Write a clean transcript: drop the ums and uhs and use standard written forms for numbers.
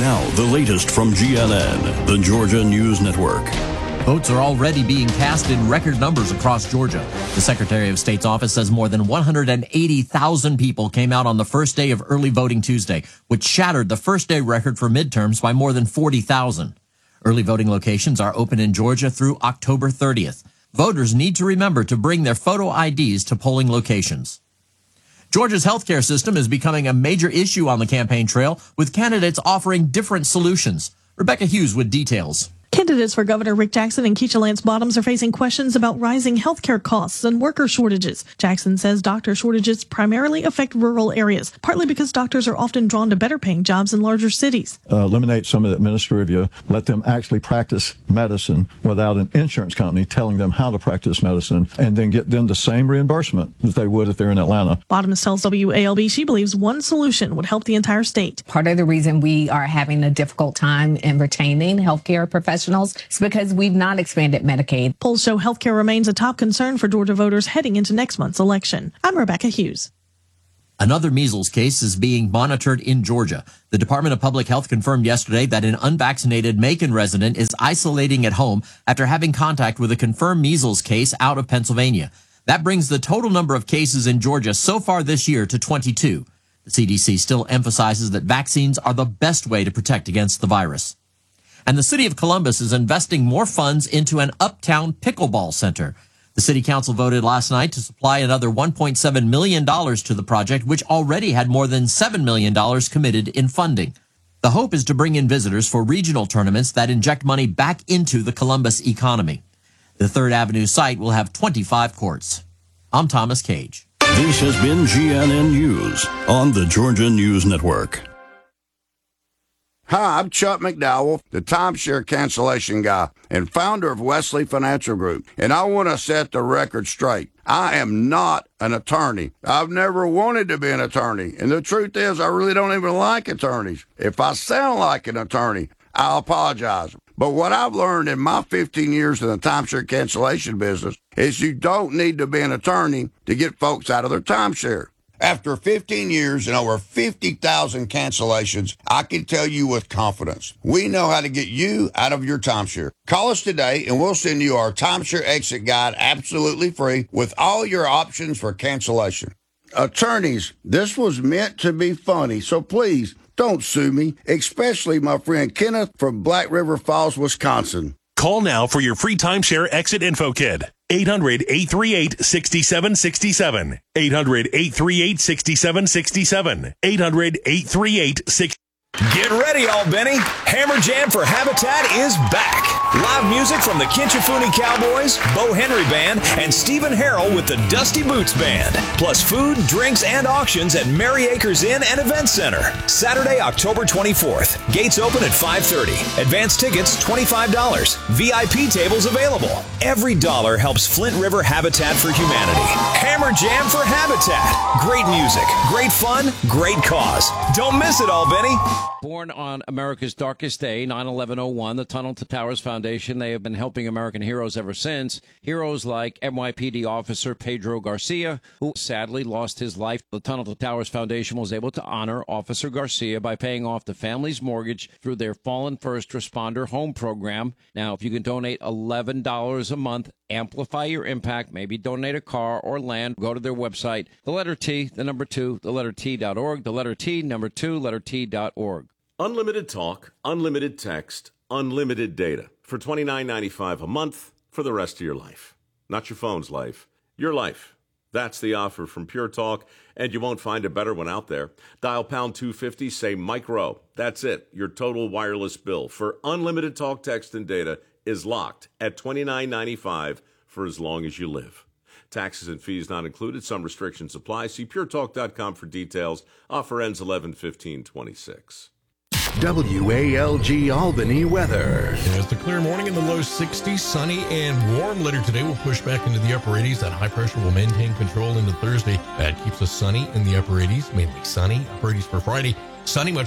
Now, the latest from GNN, the Georgia News Network. Votes are already being cast in record numbers across Georgia. The Secretary of State's office says more than 180,000 people came out on the first day of early voting Tuesday, which shattered the first-day record for midterms by more than 40,000. Early voting locations are open in Georgia through October 30th. Voters need to remember to bring their photo IDs to polling locations. Georgia's healthcare system is becoming a major issue on the campaign trail, with candidates offering different solutions. Rebecca Hughes with details. Candidates for Governor Rick Jackson and Keisha Lance Bottoms are facing questions about rising healthcare costs and worker shortages. Jackson says doctor shortages primarily affect rural areas, partly because doctors are often drawn to better paying jobs in larger cities. Eliminate some of the administrative, let them actually practice medicine without an insurance company telling them how to practice medicine, and then get them the same reimbursement that they would if they're in Atlanta. Bottoms tells WALB she believes one solution would help the entire state. Part of the reason we are having a difficult time in retaining healthcare professionals is because we've not expanded Medicaid. Polls show healthcare remains a top concern for Georgia voters heading into next month's election. I'm Rebecca Hughes. Another measles case is being monitored in Georgia. The Department of Public Health confirmed yesterday that an unvaccinated Macon resident is isolating at home after having contact with a confirmed measles case out of Pennsylvania. That brings the total number of cases in Georgia so far this year to 22. The CDC still emphasizes that vaccines are the best way to protect against the virus. And the city of Columbus is investing more funds into an uptown pickleball center. The city council voted last night to supply another $1.7 million to the project, which already had more than $7 million committed in funding. The hope is to bring in visitors for regional tournaments that inject money back into the Columbus economy. The 3rd Avenue site will have 25 courts. I'm Thomas Cage. This has been GNN News on the Georgia News Network. Hi, I'm Chuck McDowell, the timeshare cancellation guy and founder of Wesley Financial Group, and I want to set the record straight. I am not an attorney. I've never wanted to be an attorney, and the truth is I really don't even like attorneys. If I sound like an attorney, I'll apologize. But what I've learned in my 15 years in the timeshare cancellation business is you don't need to be an attorney to get folks out of their timeshare. After 15 years and over 50,000 cancellations, I can tell you with confidence, we know how to get you out of your timeshare. Call us today and we'll send you our timeshare exit guide absolutely free with all your options for cancellation. Attorneys, this was meant to be funny, so please don't sue me, especially my friend Kenneth from Black River Falls, Wisconsin. Call now for your free timeshare exit info kit. 800-838-6767. 800-838-6767. 800-838-6767. Get ready, Albany. Hammer Jam for Habitat is back. Live music from the Kinchafuni Cowboys, Bo Henry Band, and Stephen Harrell with the Dusty Boots Band. Plus food, drinks, and auctions at Merry Acres Inn and Event Center. Saturday, October 24th. Gates open at 5:30. Advance tickets, $25. VIP tables available. Every dollar helps Flint River Habitat for Humanity. Hammer Jam for Habitat. Great music, great fun, great cause. Don't miss it, Albany. Born on America's darkest day, 9/11/01, the Tunnel to Towers Foundation, they have been helping American heroes ever since. Heroes like NYPD officer Pedro Garcia, who sadly lost his life. The Tunnel to Towers Foundation was able to honor Officer Garcia by paying off the family's mortgage through their Fallen First Responder Home Program. Now, if you can donate $11 a month, amplify your impact, maybe donate a car or land, go to their website, the letter T, the number 2, the letter T.org, the letter T, number 2, letter T.org. Unlimited talk, unlimited text, unlimited data for $29.95 a month for the rest of your life. Not your phone's life, your life. That's the offer from Pure Talk, and you won't find a better one out there. Dial pound 250, say micro. That's it. Your total wireless bill for unlimited talk, text, and data is locked at $29.95 for as long as you live. Taxes and fees not included. Some restrictions apply. See puretalk.com for details. Offer ends 11/15/26. WALG Albany weather. It's a clear morning in the low 60s, sunny and warm. Later today, we'll push back into the upper 80s. That high pressure will maintain control into Thursday. That keeps us sunny in the upper 80s, mainly sunny. Upper 80s for Friday. Sunny much